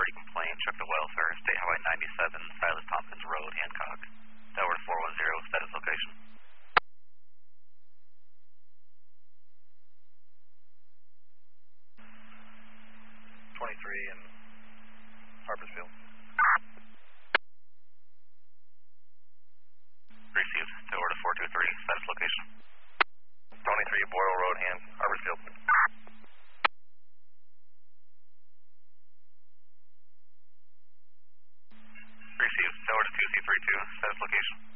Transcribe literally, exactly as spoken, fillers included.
party complaint, truck to welfare, State Highway ninety-seven, Silas Tompkins Road, Hancock. Tower four one zero, status location. twenty-three in Harpersfield. Received. Tower to four two three, status location. twenty-three Boyle Road, Han Harpersfield. Received. Tower to two C three two, status location.